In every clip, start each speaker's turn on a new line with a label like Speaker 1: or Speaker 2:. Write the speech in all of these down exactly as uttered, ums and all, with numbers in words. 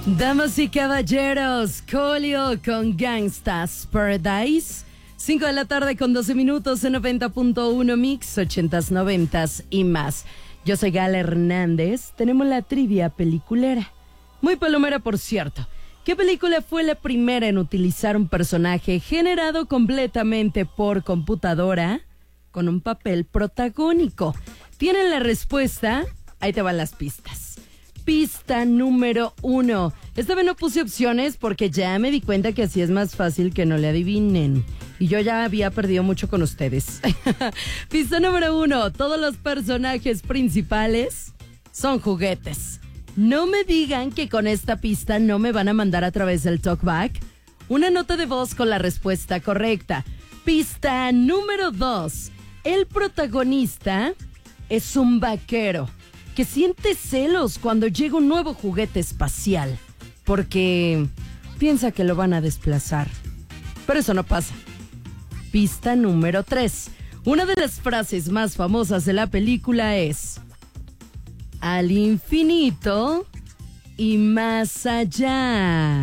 Speaker 1: Damas y caballeros, Coolio con Gangsta's Paradise. cinco de la tarde con doce minutos en noventa punto uno Mix, ochentas, noventas y más. Yo soy Gala Hernández. Tenemos la trivia peliculera. Muy palomera, por cierto. ¿Qué película fue la primera en utilizar un personaje generado completamente por computadora con un papel protagónico? ¿Tienen la respuesta? Ahí te van las pistas. Pista número uno. Esta vez no puse opciones porque ya me di cuenta que así es más fácil que no le adivinen. Y yo ya había perdido mucho con ustedes. Pista número uno. Todos los personajes principales son juguetes. No me digan que con esta pista no me van a mandar a través del talkback una nota de voz con la respuesta correcta. Pista número dos. El protagonista es un vaquero que siente celos cuando llega un nuevo juguete espacial, porque piensa que lo van a desplazar. Pero eso no pasa. Pista número tres. Una de las frases más famosas de la película es: al infinito y más allá.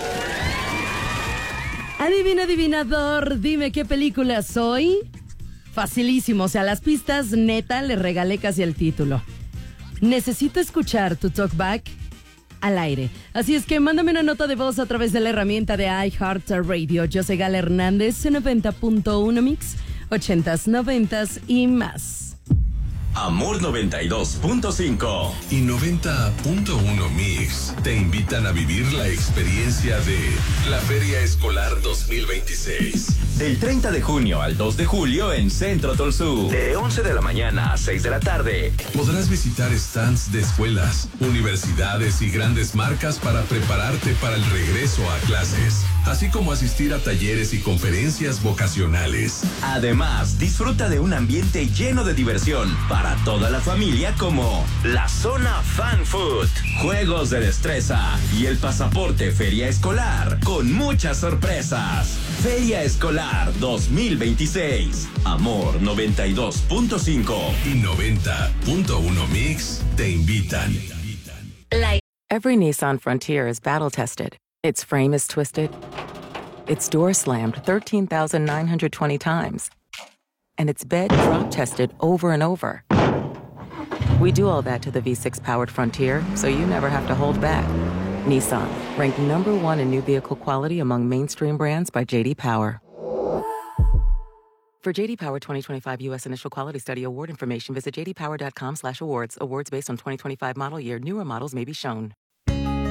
Speaker 1: Adivina, adivinador, dime qué película soy. Facilísimo, o sea, las pistas, neta, le regalé casi el título. Necesito escuchar tu talkback al aire. Así es que mándame una nota de voz a través de la herramienta de iHeartRadio. Yo soy Gala Hernández en noventa punto uno Mix, ochentas, noventas y más.
Speaker 2: Amor noventa y dos punto cinco
Speaker 3: y noventa punto uno Mix te invitan a vivir la experiencia de la Feria Escolar dos mil veintiséis.
Speaker 2: Del treinta de junio al dos de julio en Centro Tolsú. De once de la mañana a seis de la tarde.
Speaker 3: Podrás visitar stands de escuelas, universidades y grandes marcas para prepararte para el regreso a clases, así como asistir a talleres y conferencias vocacionales.
Speaker 2: Además, disfruta de un ambiente lleno de diversión para toda la familia, como la zona Fan Food, juegos de destreza y el pasaporte Feria Escolar con muchas sorpresas. Feria Escolar dos mil veintiséis. Amor noventa y dos punto cinco
Speaker 3: y noventa punto uno Mix te invitan.
Speaker 4: Every Nissan Frontier is battle tested. Its frame is twisted. Its door slammed thirteen thousand nine hundred twenty times. And its bed drop tested over and over. We do all that to the V six powered Frontier, so you never have to hold back. Nissan, ranked number one in new vehicle quality among mainstream brands by J D Power. For J D Power twenty twenty-five U S Initial Quality Study award information, visit j d power dot com slash awards. Awards based on twenty twenty-five model year. Newer models may be shown.